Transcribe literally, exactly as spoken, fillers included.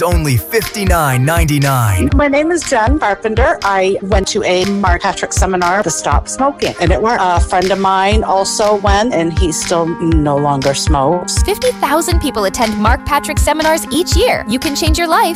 only fifty-nine ninety-nine. My name is Jen Carpenter. I went to a Mark Patrick seminar to stop smoking, and it worked. A friend of mine also went, and he still no longer smokes. fifty thousand people attend Mark Patrick seminars each year. You can change your life